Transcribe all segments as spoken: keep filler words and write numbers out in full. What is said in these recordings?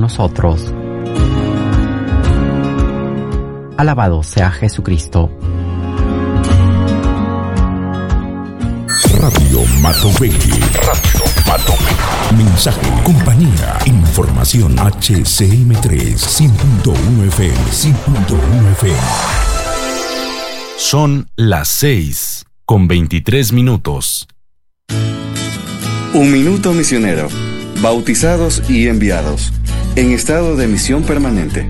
nosotros. Alabado sea Jesucristo. Radio Matovelle. Radio Matovelle. Mensaje, compañía, información. H C M tres, cien punto uno F M, cien punto uno F M. Son las seis con veintitrés minutos. Un minuto misionero. Bautizados y enviados. En estado de misión permanente.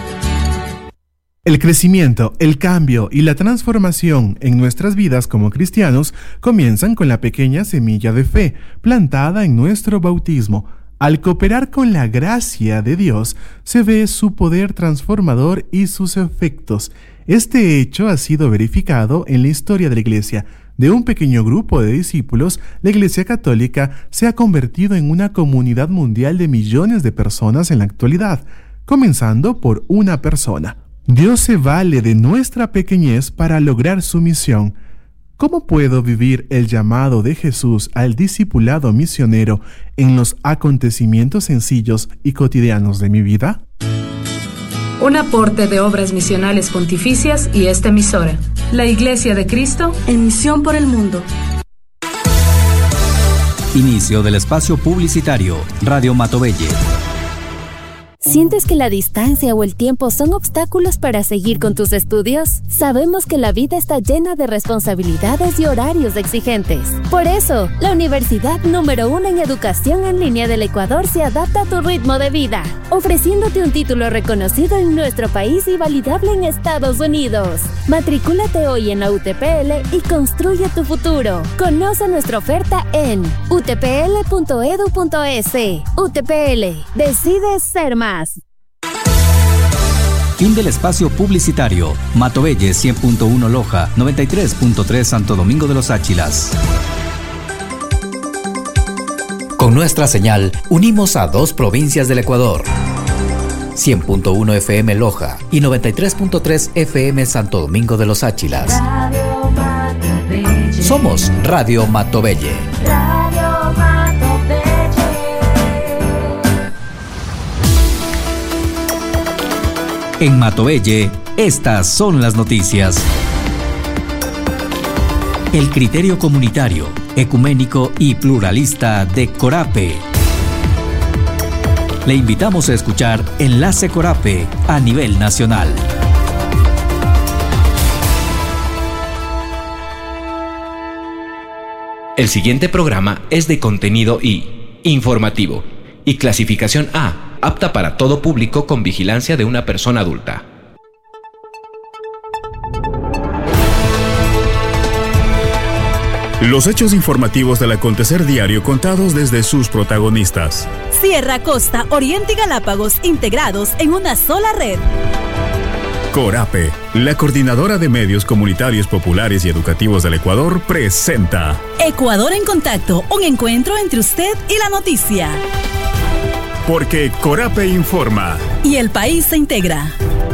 El crecimiento, el cambio y la transformación en nuestras vidas como cristianos comienzan con la pequeña semilla de fe plantada en nuestro bautismo. Al cooperar con la gracia de Dios, se ve su poder transformador y sus efectos. Este hecho ha sido verificado en la historia de la Iglesia. De un pequeño grupo de discípulos, la Iglesia Católica se ha convertido en una comunidad mundial de millones de personas en la actualidad, comenzando por una persona. Dios se vale de nuestra pequeñez para lograr su misión. ¿Cómo puedo vivir el llamado de Jesús al discipulado misionero en los acontecimientos sencillos y cotidianos de mi vida? Un aporte de Obras Misionales Pontificias y esta emisora. La Iglesia de Cristo en misión por el mundo. Inicio del espacio publicitario. Radio Matovelle. ¿Sientes que la distancia o el tiempo son obstáculos para seguir con tus estudios? Sabemos que la vida está llena de responsabilidades y horarios exigentes. Por eso, la universidad número uno en educación en línea del Ecuador se adapta a tu ritmo de vida, ofreciéndote un título reconocido en nuestro país y validable en Estados Unidos. Matricúlate hoy en la U T P L y construye tu futuro. Conoce nuestra oferta en u t p l punto e d u punto e s. U T P L. Decides ser más. Fin del espacio publicitario. Matovelle cien punto uno Loja, noventa y tres punto tres Santo Domingo de los Áchilas. Con nuestra señal, unimos a dos provincias del Ecuador. cien punto uno F M Loja y noventa y tres punto tres F M Santo Domingo de los Áchilas. Somos Radio Matovelle. Radio Matovelle. En Matovelle, estas son las noticias. El criterio comunitario, ecuménico y pluralista de Corape. Le invitamos a escuchar Enlace Corape a nivel nacional. El siguiente programa es de contenido I, informativo, y clasificación A, apta para todo público con vigilancia de una persona adulta. Los hechos informativos del acontecer diario contados desde sus protagonistas. Sierra, Costa, Oriente y Galápagos integrados en una sola red. Corape, la coordinadora de medios comunitarios populares y educativos del Ecuador, presenta Ecuador en Contacto, un encuentro entre usted y la noticia. Porque Corape informa. Y el país se integra.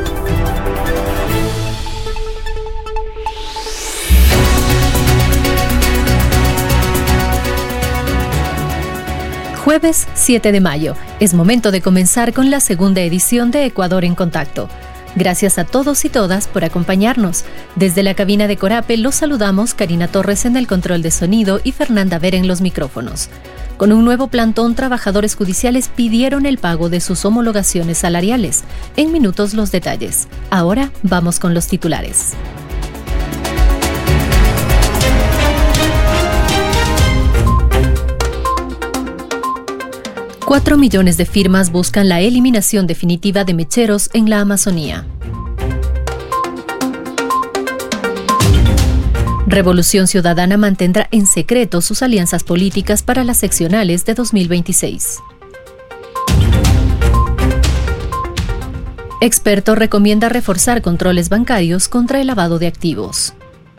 Jueves siete de mayo. Es momento de comenzar con la segunda edición de Ecuador en Contacto. Gracias a todos y todas por acompañarnos. Desde la cabina de Corape los saludamos Karina Torres en el control de sonido y Fernanda Vera en los micrófonos. Con un nuevo plantón, trabajadores judiciales pidieron el pago de sus homologaciones salariales. En minutos los detalles. Ahora vamos con los titulares. Cuatro millones de firmas buscan la eliminación definitiva de mecheros en la Amazonía. Revolución Ciudadana mantendrá en secreto sus alianzas políticas para las seccionales de dos mil veintiséis. Experto recomienda reforzar controles bancarios contra el lavado de activos.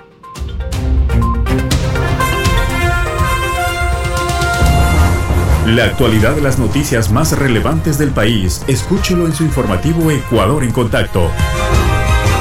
La actualidad de las noticias más relevantes del país, escúchelo en su informativo Ecuador en Contacto.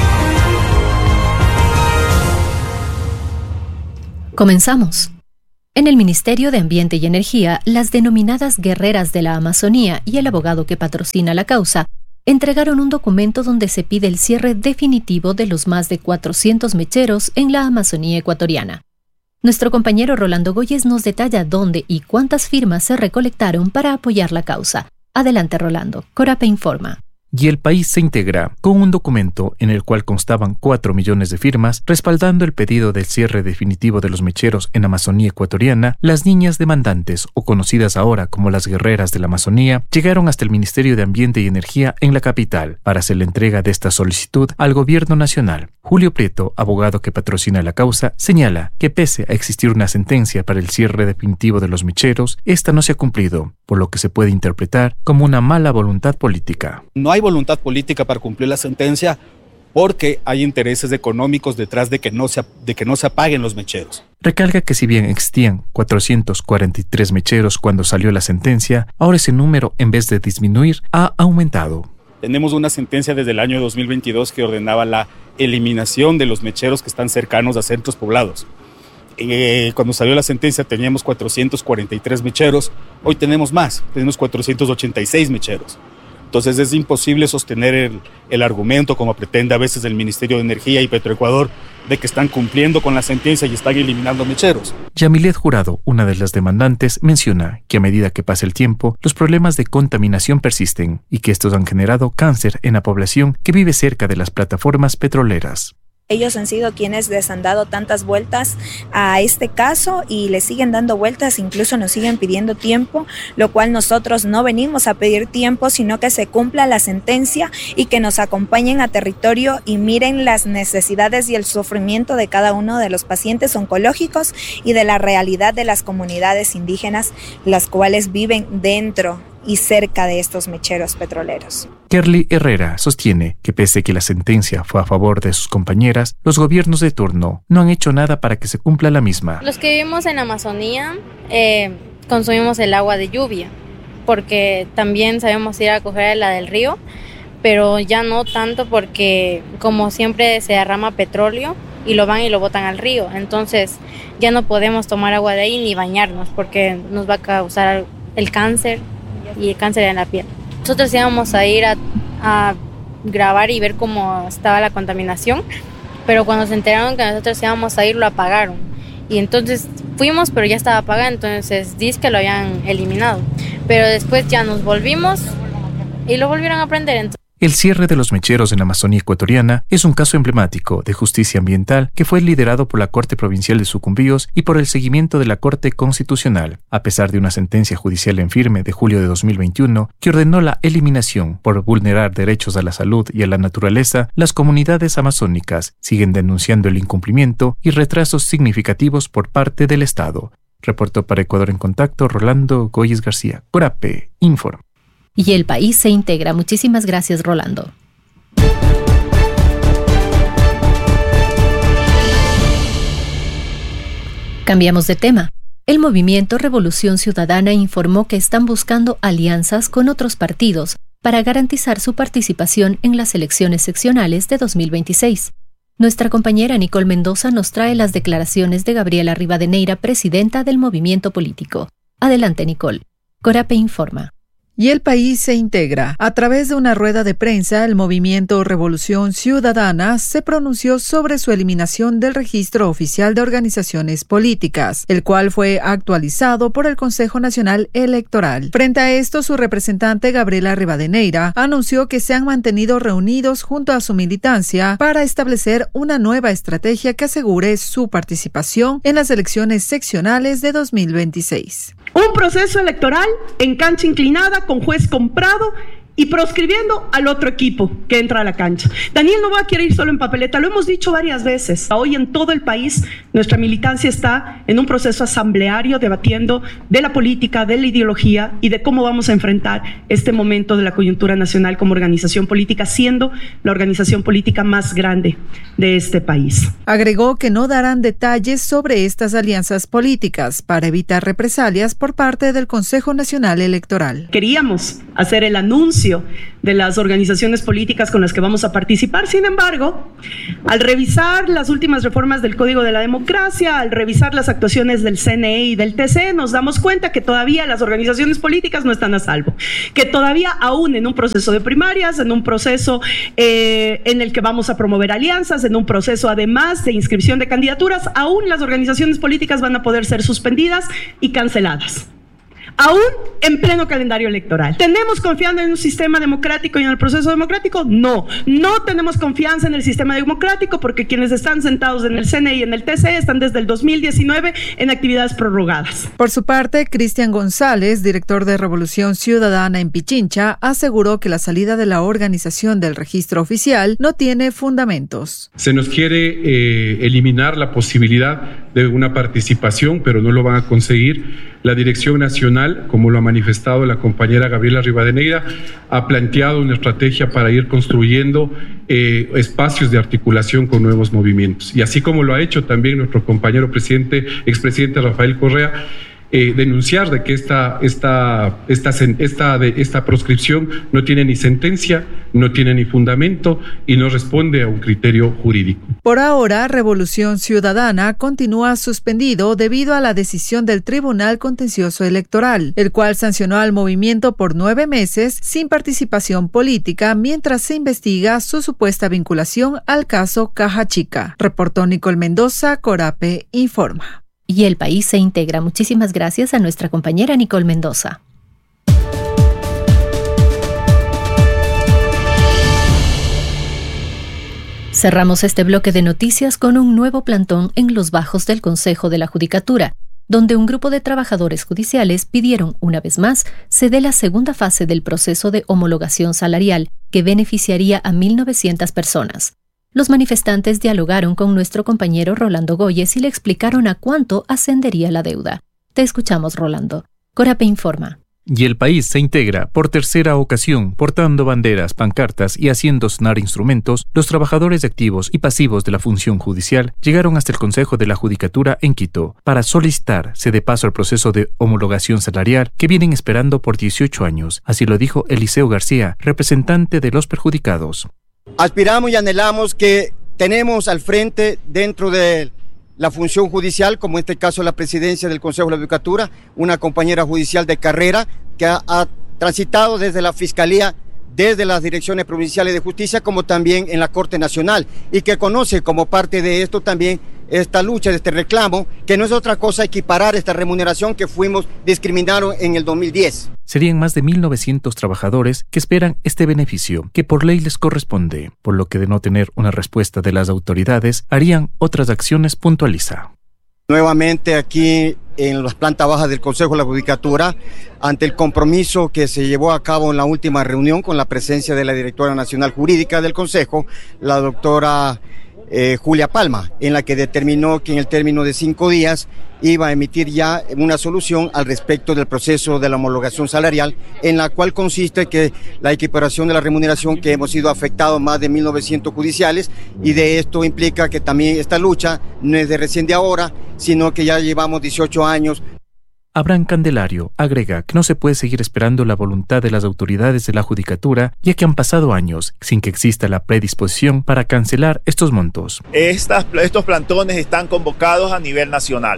Comenzamos. En el Ministerio de Ambiente y Energía, las denominadas guerreras de la Amazonía y el abogado que patrocina la causa entregaron un documento donde se pide el cierre definitivo de los más de cuatrocientos mecheros en la Amazonía ecuatoriana. Nuestro compañero Rolando Goyes nos detalla dónde y cuántas firmas se recolectaron para apoyar la causa. Adelante, Rolando. Corape informa. Y el país se integra con un documento en el cual constaban cuatro millones de firmas respaldando el pedido del cierre definitivo de los mecheros en Amazonía ecuatoriana. Las niñas demandantes, o conocidas ahora como las guerreras de la Amazonía, llegaron hasta el Ministerio de Ambiente y Energía en la capital para hacer la entrega de esta solicitud al gobierno nacional. Julio Prieto, abogado que patrocina la causa, señala que pese a existir una sentencia para el cierre definitivo de los mecheros, esta no se ha cumplido, por lo que se puede interpretar como una mala voluntad política. No hay voluntad política para cumplir la sentencia porque hay intereses económicos detrás de que no se, de que no se apaguen los mecheros. Recalca que si bien existían cuatrocientos cuarenta y tres mecheros cuando salió la sentencia, ahora ese número, en vez de disminuir, ha aumentado. Tenemos una sentencia desde el año dos mil veintidós que ordenaba la eliminación de los mecheros que están cercanos a centros poblados. Eh, cuando salió la sentencia teníamos cuatrocientos cuarenta y tres mecheros, hoy tenemos más, tenemos cuatrocientos ochenta y seis mecheros. Entonces es imposible sostener el, el argumento, como pretende a veces el Ministerio de Energía y Petroecuador, de que están cumpliendo con la sentencia y están eliminando mecheros. Yamilet Jurado, una de las demandantes, menciona que a medida que pasa el tiempo, los problemas de contaminación persisten y que estos han generado cáncer en la población que vive cerca de las plataformas petroleras. Ellos han sido quienes les han dado tantas vueltas a este caso y le siguen dando vueltas, incluso nos siguen pidiendo tiempo, lo cual nosotros no venimos a pedir tiempo, sino que se cumpla la sentencia y que nos acompañen a territorio y miren las necesidades y el sufrimiento de cada uno de los pacientes oncológicos y de la realidad de las comunidades indígenas, las cuales viven dentro y cerca de estos mecheros petroleros. Kerly Herrera sostiene que pese a que la sentencia fue a favor de sus compañeras, los gobiernos de turno no han hecho nada para que se cumpla la misma. Los que vivimos en Amazonía eh, consumimos el agua de lluvia, porque también sabemos ir a coger la del río, pero ya no tanto porque como siempre se derrama petróleo y lo van y lo botan al río, entonces ya no podemos tomar agua de ahí ni bañarnos porque nos va a causar el cáncer y el cáncer en la piel. Nosotros íbamos a ir a, a grabar y ver cómo estaba la contaminación, pero cuando se enteraron que nosotros íbamos a ir, lo apagaron. Y entonces fuimos, pero ya estaba apagado, entonces dice que lo habían eliminado. Pero después ya nos volvimos y lo volvieron a prender. Entonces, el cierre de los mecheros en la Amazonía ecuatoriana es un caso emblemático de justicia ambiental que fue liderado por la Corte Provincial de Sucumbíos y por el seguimiento de la Corte Constitucional, a pesar de una sentencia judicial en firme de julio de dos mil veintiuno que ordenó la eliminación por vulnerar derechos a la salud y a la naturaleza. Las comunidades amazónicas siguen denunciando el incumplimiento y retrasos significativos por parte del Estado. Reportó para Ecuador en Contacto Rolando Goyes García. Corape informa. Y el país se integra. Muchísimas gracias, Rolando. Cambiamos de tema. El movimiento Revolución Ciudadana informó que están buscando alianzas con otros partidos para garantizar su participación en las elecciones seccionales de dos mil veintiséis. Nuestra compañera Nicole Mendoza nos trae las declaraciones de Gabriela Rivadeneira, presidenta del movimiento político. Adelante, Nicole. Corape informa. Y el país se integra. A través de una rueda de prensa, el movimiento Revolución Ciudadana se pronunció sobre su eliminación del registro oficial de organizaciones políticas, el cual fue actualizado por el Consejo Nacional Electoral. Frente a esto, su representante Gabriela Rivadeneira anunció que se han mantenido reunidos junto a su militancia para establecer una nueva estrategia que asegure su participación en las elecciones seccionales de dos mil veintiséis. Un proceso electoral en cancha inclinada, con juez comprado y proscribiendo al otro equipo que entra a la cancha. Daniel no va a querer ir solo en papeleta, lo hemos dicho varias veces. Hoy en todo el país nuestra militancia está en un proceso asambleario debatiendo de la política, de la ideología y de cómo vamos a enfrentar este momento de la coyuntura nacional como organización política, siendo la organización política más grande de este país. Agregó que no darán detalles sobre estas alianzas políticas para evitar represalias por parte del Consejo Nacional Electoral. Queríamos hacer el anuncio juicio de las organizaciones políticas con las que vamos a participar. Sin embargo, al revisar las últimas reformas del Código de la Democracia, al revisar las actuaciones del C N E y del T C E, nos damos cuenta que todavía las organizaciones políticas no están a salvo, que todavía aún en un proceso de primarias, en un proceso eh, en el que vamos a promover alianzas, en un proceso además de inscripción de candidaturas, aún las organizaciones políticas van a poder ser suspendidas y canceladas. Aún en pleno calendario electoral. ¿Tenemos confianza en un sistema democrático y en el proceso democrático? No, no tenemos confianza en el sistema democrático porque quienes están sentados en el C N E y en el T C E están desde el dos mil diecinueve en actividades prorrogadas. Por su parte, Cristian González, director de Revolución Ciudadana en Pichincha, aseguró que la salida de la organización del registro oficial no tiene fundamentos. Se nos quiere eh, eliminar la posibilidad de una participación, pero no lo van a conseguir. La Dirección Nacional, como lo ha manifestado la compañera Gabriela Rivadeneira, ha planteado una estrategia para ir construyendo eh, espacios de articulación con nuevos movimientos. Y así como lo ha hecho también nuestro compañero presidente, expresidente Rafael Correa, Eh, denunciar de que esta, esta, esta, esta, de, esta proscripción no tiene ni sentencia, no tiene ni fundamento y no responde a un criterio jurídico. Por ahora, Revolución Ciudadana continúa suspendido debido a la decisión del Tribunal Contencioso Electoral, el cual sancionó al movimiento por nueve meses sin participación política mientras se investiga su supuesta vinculación al caso Caja Chica. Reportó Nicole Mendoza, Corape Informa. Y el país se integra. Muchísimas gracias a nuestra compañera Nicole Mendoza. Cerramos este bloque de noticias con un nuevo plantón en los bajos del Consejo de la Judicatura, donde un grupo de trabajadores judiciales pidieron una vez más se dé la segunda fase del proceso de homologación salarial que beneficiaría a mil novecientas personas. Los manifestantes dialogaron con nuestro compañero Rolando Goyes y le explicaron a cuánto ascendería la deuda. Te escuchamos, Rolando. Corape informa. Y el país se integra por tercera ocasión, portando banderas, pancartas y haciendo sonar instrumentos. Los trabajadores activos y pasivos de la función judicial llegaron hasta el Consejo de la Judicatura en Quito para solicitar se dé paso al proceso de homologación salarial que vienen esperando por dieciocho años. Así lo dijo Eliseo García, representante de los perjudicados. Aspiramos y anhelamos que tenemos al frente dentro de la función judicial, como en este caso la presidencia del Consejo de la Judicatura, una compañera judicial de carrera que ha, ha transitado desde la Fiscalía, desde las direcciones provinciales de justicia, como también en la Corte Nacional, y que conoce como parte de esto también esta lucha, de este reclamo, que no es otra cosa equiparar esta remuneración que fuimos discriminados en el dos mil diez. Serían más de mil novecientos trabajadores que esperan este beneficio, que por ley les corresponde, por lo que de no tener una respuesta de las autoridades, harían otras acciones, puntualiza. Nuevamente aquí en las plantas bajas del Consejo de la Judicatura, ante el compromiso que se llevó a cabo en la última reunión con la presencia de la directora nacional jurídica del Consejo, la doctora eh, Julia Palma, en la que determinó que en el término de cinco días iba a emitir ya una solución al respecto del proceso de la homologación salarial, en la cual consiste que la equiparación de la remuneración, que hemos sido afectados más de mil novecientos judiciales, y de esto implica que también esta lucha no es de recién de ahora, sino que ya llevamos dieciocho años. Abraham Candelario agrega que no se puede seguir esperando la voluntad de las autoridades de la Judicatura, ya que han pasado años sin que exista la predisposición para cancelar estos montos. Estas, estos plantones están convocados a nivel nacional.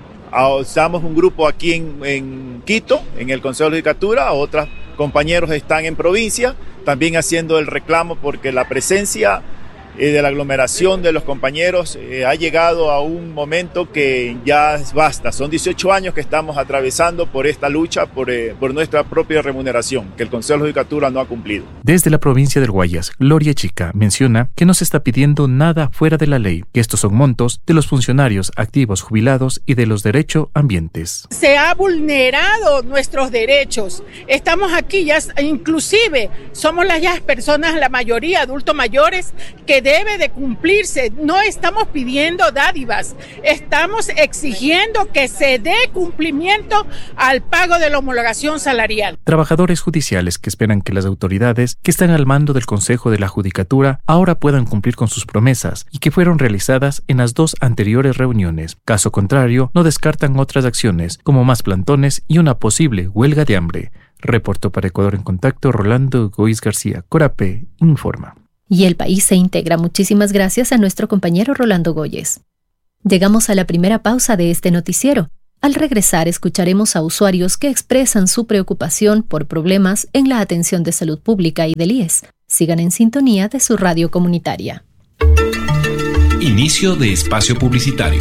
Estamos un grupo aquí en, en Quito, en el Consejo de la Judicatura, otros compañeros están en provincia, también haciendo el reclamo porque la presencia eh, de la aglomeración de los compañeros eh, ha llegado a un momento que ya basta. Son dieciocho años que estamos atravesando por esta lucha, por, eh, por nuestra propia remuneración, que el Consejo de la Judicatura no ha cumplido. Desde la provincia del Guayas, Gloria Chica menciona que no se está pidiendo nada fuera de la ley, que estos son montos de los funcionarios activos jubilados y de los derechos ambientes. Se ha vulnerado nuestros derechos. Estamos aquí ya, inclusive somos las ya personas, la mayoría adultos mayores, que debe de cumplirse. No estamos pidiendo dádivas, estamos exigiendo que se dé cumplimiento al pago de la homologación salarial. Trabajadores judiciales que esperan que las autoridades que están al mando del Consejo de la Judicatura ahora puedan cumplir con sus promesas y que fueron realizadas en las dos anteriores reuniones. Caso contrario, no descartan otras acciones como más plantones y una posible huelga de hambre. Reportó para Ecuador en Contacto Rolando Goiz García. Corape informa. Y el país se integra. Muchísimas gracias a nuestro compañero Rolando Goyes. Llegamos a la primera pausa de este noticiero. Al regresar escucharemos a usuarios que expresan su preocupación por problemas en la atención de salud pública y del I E S. Sigan en sintonía de su radio comunitaria. Inicio de espacio publicitario.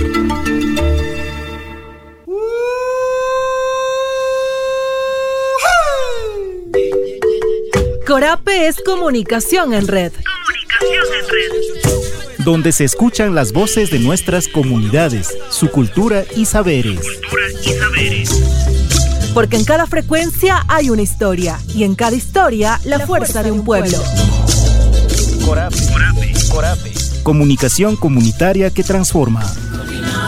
Corape es comunicación en red. Comunicación en red. Donde se escuchan las voces de nuestras comunidades, su cultura y saberes. Cultura y saberes. Porque en cada frecuencia hay una historia, y en cada historia la, la fuerza, fuerza de un pueblo. Corape. Corape. Corape. Comunicación comunitaria que transforma.